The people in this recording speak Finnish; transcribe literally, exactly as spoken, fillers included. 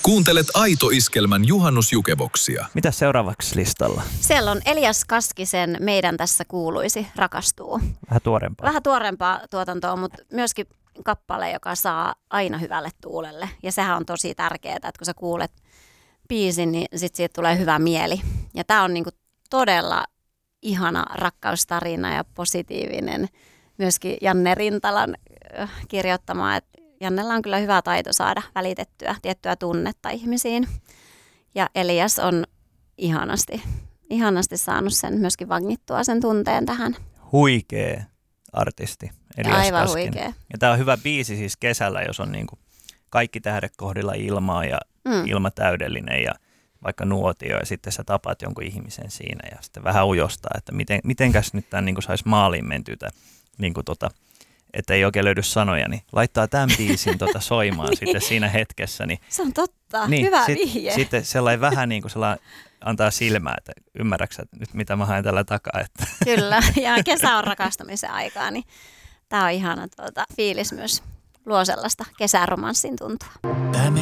Kuuntelet Aito Iskelmän juhannusjukeboksia. Mitä seuraavaksi listalla? Siellä on Elias Kaskisen Meidän tässä kuuluisi rakastuu. Vähän tuorempaa. Vähän tuorempaa tuotantoa, mutta myöskin kappale, joka saa aina hyvälle tuulelle. Ja sehän on tosi tärkeää, että kun sä kuulet biisin, niin sit siitä tulee hyvä mieli. Ja tää on niinku todella ihana rakkaustarina ja positiivinen. Myöskin Janne Rintalan kirjoittama, että Jannella on kyllä hyvä taito saada välitettyä tiettyä tunnetta ihmisiin. Ja Elias on ihanasti, ihanasti saanut sen myöskin vangittua sen tunteen tähän. Huikee artisti Elias Aivan Kaskinen. huikea. Ja tää on hyvä biisi siis kesällä, jos on niinku kaikki tähdet kohdilla ilmaa ja mm. ilma täydellinen ja vaikka nuotio ja sitten sä tapaat jonkun ihmisen siinä ja sitten vähän ujostaa, että miten, mitenkäs nyt tämän niinku saisi maaliin mentyä, niinku tota, että ei oikein löydy sanoja, niin laittaa tämän biisin tota soimaan sitten siinä hetkessä. Niin, se on totta, niin, hyvä sit, vihje. Sitten sellainen vähän niin kuin sellainen antaa silmää, että ymmärräksä nyt mitä mä haen tällä takaa. Että. Kyllä, ja kesä on rakastumisen aikaa, niin tää on ihana tuota, fiilis myös luo sellaista kesäromanssin tuntua.